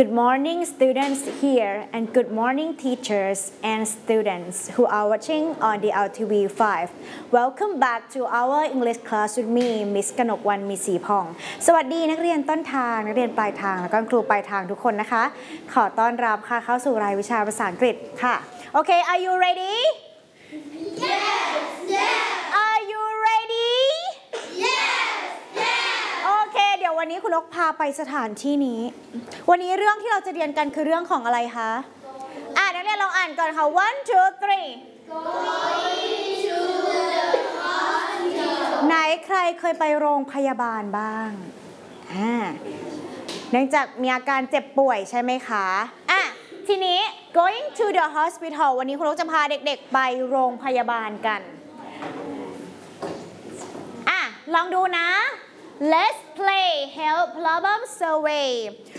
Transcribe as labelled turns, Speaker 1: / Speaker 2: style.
Speaker 1: Good morning students here and good morning teachers and students who are watching on the LTV5. Welcome back to our English class with me Miss กนกวรรณมีศรีผ่องสวัสดีนักเรียนต้นทางนักเรียนปลายทางแล้วก็ครูปลายทางทุกคนนะคะขอต้อนรับค่ะเข้าสู่รายวิชาภาษาอังกฤษค่ะ Okay, are you ready?
Speaker 2: Yes, yes.
Speaker 1: Are you ready?
Speaker 2: Yes, yes.
Speaker 1: โอเคเดี๋ยววันนี้คุณนกพาไปสถานที่นี้วันนี้เรื่องที่เราจะเรียนกันคือเรื่องของอะไรคะนักเรียนลองอ่านก่อนค่ะ one two three
Speaker 2: Going to the hospital.
Speaker 1: ไหนใครเคยไปโรงพยาบาลบ้างเนื่องจากมีอาการเจ็บป่วยใช่ไหมคะทีนี้ going to the hospital วันนี้คุณนกจะพาเด็กๆไปโรงพยาบาลกันลองดูนะ Let's play help problem survey